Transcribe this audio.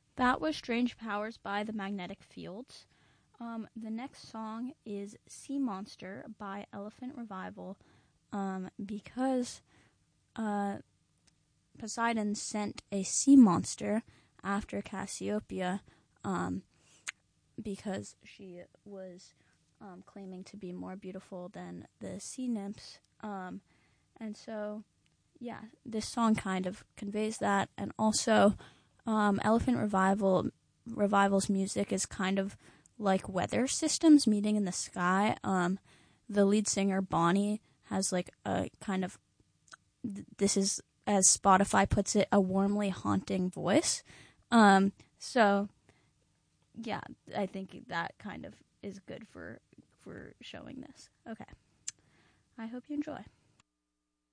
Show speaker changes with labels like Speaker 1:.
Speaker 1: That was Strange Powers by the Magnetic Fields. The next song is Sea Monster by Elephant Revival, because Poseidon sent a sea monster after Cassiopeia, because she was claiming to be more beautiful than the sea nymphs. And so, yeah, this song kind of conveys that. And also, Elephant Revival's music is kind of like weather systems meeting in the sky. The lead singer, Bonnie, has like a kind of, this is, as Spotify puts it, a warmly haunting voice. So, yeah, I think that kind of is good for showing this. Okay. I hope you enjoy.